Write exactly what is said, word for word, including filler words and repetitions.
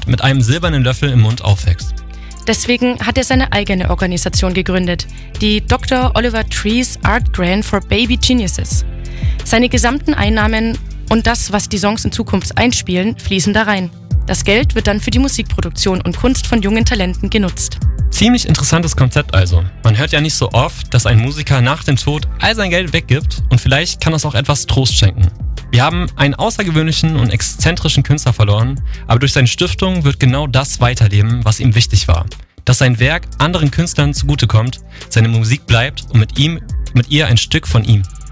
Kind mit einem silbernen Löffel im Mund aufwächst. Deswegen hat er seine eigene Organisation gegründet, die Doktor Oliver Trees Art Grant for Baby Geniuses. Seine gesamten Einnahmen und das, was die Songs in Zukunft einspielen, fließen da rein. Das Geld wird dann für die Musikproduktion und Kunst von jungen Talenten genutzt. Ziemlich interessantes Konzept also. Man hört ja nicht so oft, dass ein Musiker nach dem Tod all sein Geld weggibt und vielleicht kann das auch etwas Trost schenken. Wir haben einen außergewöhnlichen und exzentrischen Künstler verloren, aber durch seine Stiftung wird genau das weiterleben, was ihm wichtig war. Dass sein Werk anderen Künstlern zugutekommt, seine Musik bleibt und mit ihm, mit ihr ein Stück von ihm.